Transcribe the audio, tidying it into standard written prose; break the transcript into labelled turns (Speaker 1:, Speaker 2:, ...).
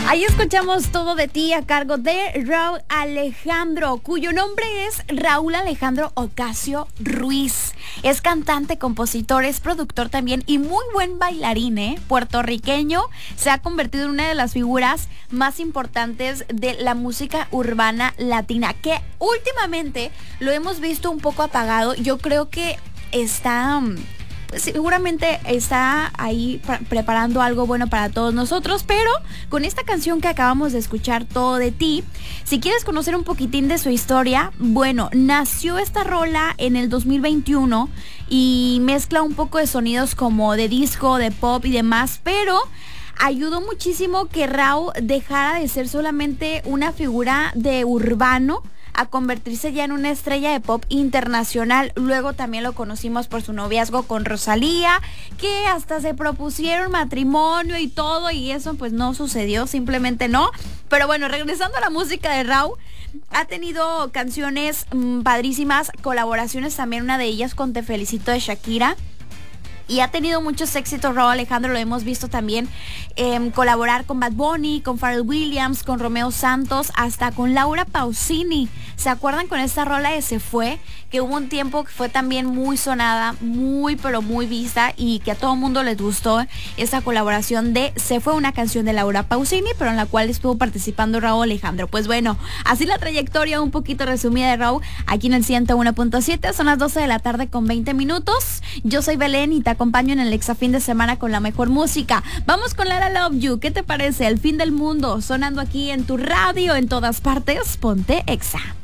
Speaker 1: Ahí escuchamos Todo de ti a cargo de Raúl Alejandro, cuyo nombre es Raúl Alejandro Ocasio Ruiz. Es cantante, compositor, es productor también y muy buen bailarín, puertorriqueño. Se ha convertido en una de las figuras más importantes de la música urbana latina, que últimamente lo hemos visto un poco apagado. Yo creo que seguramente está ahí preparando algo bueno para todos nosotros, pero con esta canción que acabamos de escuchar, Todo de ti, si quieres conocer un poquitín de su historia, bueno, nació esta rola en el 2021 y mezcla un poco de sonidos como de disco, de pop y demás, pero ayudó muchísimo que Rauw dejara de ser solamente una figura de urbano a convertirse ya en una estrella de pop internacional. Luego también lo conocimos por su noviazgo con Rosalía, que hasta se propusieron matrimonio y todo, y eso pues no sucedió, simplemente no. Pero bueno, regresando a la música de Rauw, ha tenido canciones padrísimas, colaboraciones también, una de ellas con Te Felicito de Shakira. Y ha tenido muchos éxitos Raúl Alejandro, lo hemos visto también colaborar con Bad Bunny, con Pharrell Williams, con Romeo Santos, hasta con Laura Pausini. ¿Se acuerdan con esta rola de Se Fue? Que hubo un tiempo que fue también muy sonada, muy pero muy vista, y que a todo mundo les gustó esa colaboración de Se Fue, una canción de Laura Pausini, pero en la cual estuvo participando Raúl Alejandro. Pues bueno, así la trayectoria un poquito resumida de Raúl aquí en el 101.7. Son las 12 de la tarde con 20 minutos. Yo soy Belén y te acompaño en el Exa Fin de Semana con la mejor música. Vamos con Lara Love You. ¿Qué te parece? El fin del mundo sonando aquí en tu radio, en todas partes. Ponte Exa.